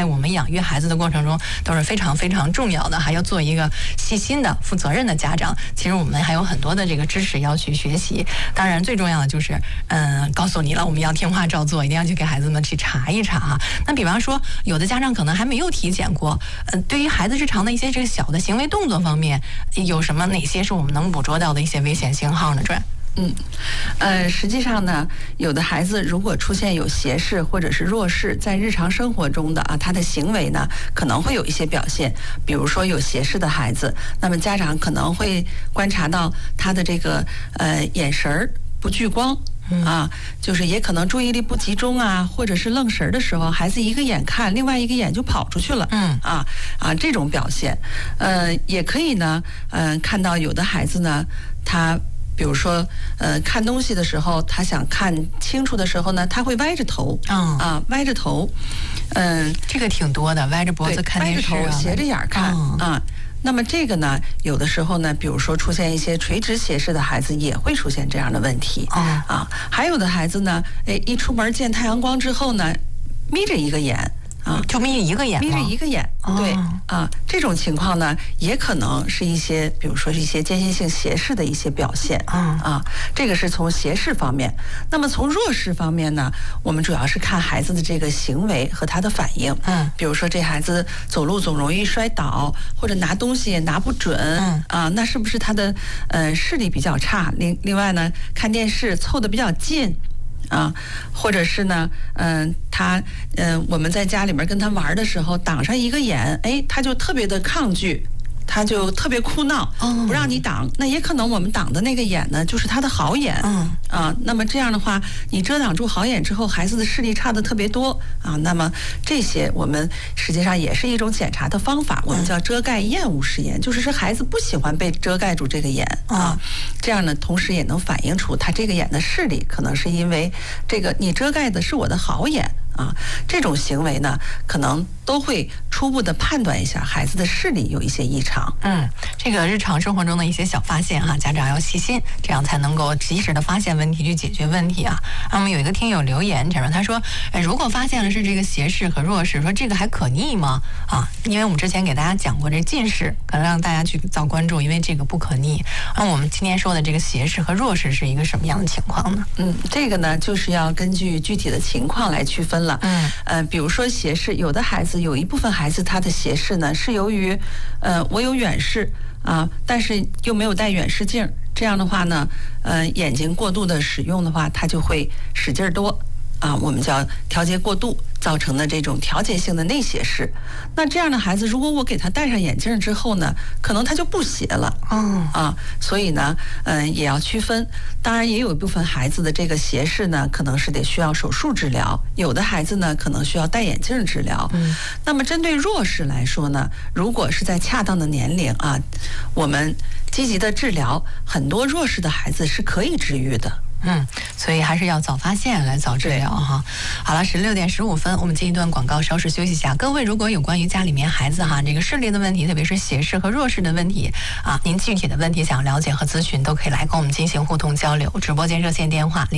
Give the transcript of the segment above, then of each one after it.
在我们养育孩子的过程中都是非常非常重要的，还要做一个细心的、负责任的家长。其实我们还有很多的这个知识要去学习。当然，最重要的就是，告诉你了，我们要听话照做，一定要去给孩子们去查一查哈。那比方说，有的家长可能还没有体检过，对于孩子日常的一些这个小的行为动作方面，有什么哪些是我们能捕捉到的一些危险信号呢？ 实际上呢，有的孩子如果出现有斜视或者是弱视，在日常生活中的他的行为呢可能会有一些表现。比如说有斜视的孩子，那么家长可能会观察到他的这个眼神儿不聚光。就是也可能注意力不集中啊，或者是愣神的时候，孩子一个眼看，另外一个眼就跑出去了。这种表现，也可以呢，看到有的孩子呢，他比如说，看东西的时候，他想看清楚的时候呢，他会歪着头，歪着头， 这个挺多的，歪着脖子看电视， 歪着头，斜着眼看，那么这个呢，有的时候呢，比如说出现一些垂直斜视的孩子，也会出现这样的问题。还有的孩子呢，一出门见太阳光之后呢，眯着一个眼。 就眯着一个眼， 眯着一个眼，对这种情况呢，也可能是一些，比如说是一些间歇性斜视的一些表现。这个是从斜视方面。那么从弱视方面呢，我们主要是看孩子的这个行为和他的反应。比如说这孩子走路总容易摔倒，或者拿东西也拿不准，那是不是他的视力比较差？另外呢，看电视凑得比较近。或者是呢，我们在家里面跟他玩的时候，挡上一个眼，他就特别的抗拒，他就特别哭闹，不让你挡。那也可能我们挡的那个眼呢，就是他的好眼。那么这样的话，你遮挡住好眼之后，孩子的视力差的特别多那么这些我们实际上也是一种检查的方法，我们叫遮盖厌恶视眼，就是孩子不喜欢被遮盖住这个眼这样呢，同时也能反映出他这个眼的视力可能是因为这个你遮盖的是我的好眼。这种行为呢，可能都会初步的判断一下孩子的视力有一些异常。 这个日常生活中的一些小发现家长要细心，这样才能够及时的发现问题，去解决问题那么有一个听友留言，他说，如果发现了是这个斜视和弱视，说这个还可逆吗？因为我们之前给大家讲过，这近视可能让大家去造关注，因为这个不可逆。那我们今天说的这个斜视和弱视是一个什么样的情况呢？ 这个呢，就是要根据具体的情况来区分了。比如说斜视，有的孩子有一部分孩子他的斜视呢是由于我有远视但是又没有戴远视镜，这样的话呢眼睛过度的使用的话，他就会使劲多我们叫调节过度造成的这种调节性的内斜视。那这样的孩子，如果我给他戴上眼镜之后呢，可能他就不斜了。所以呢，也要区分。当然，也有一部分孩子的这个斜视呢，可能是得需要手术治疗；有的孩子呢，可能需要戴眼镜治疗。那么针对弱视来说呢，如果是在恰当的年龄我们积极的治疗，很多弱视的孩子是可以治愈的。 所以还是要早发现，来早治疗哈。好了，16点15分，我们进一段广告，稍事休息一下。各位如果有关于家里面孩子这个视力的问题，特别是斜视和弱视的问题您具体的问题想了解和咨询，都可以来跟我们进行互动交流。直播间热线电话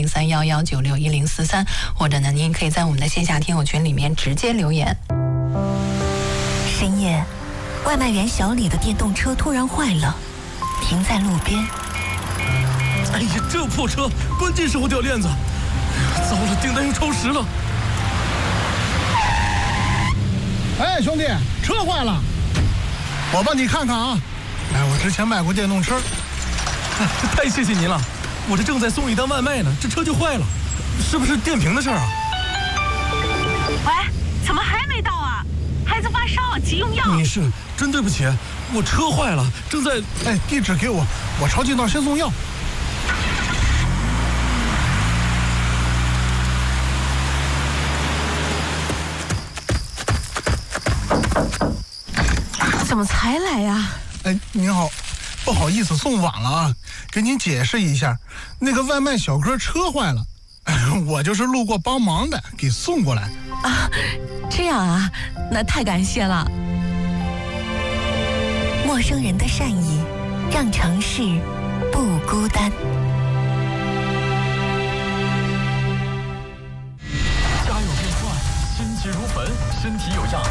0311961043，或者呢，您可以在我们的线下听友群里面直接留言。 深夜，外卖员小李的电动车突然坏了，停在路边。 哎呀，这破车，关键时候掉链子，糟了，订单又超时了。 哎，兄弟，车坏了，我帮你看看我之前卖过电动车。 太谢谢您了，我这正在送一单外卖呢，这车就坏了，是不是电瓶的事儿喂，怎么还没到孩子发烧，急用药。 没事，真对不起，我车坏了，正在…… 地址给我，我抄近道先送药。 怎么才来呀？ 您好，不好意思送晚了给您解释一下，那个外卖小哥车坏了，我就是路过帮忙的，给送过来。 这样那太感谢了。 陌生人的善意，让城市不孤单。 家有变坏，心急如焚，身体有恙。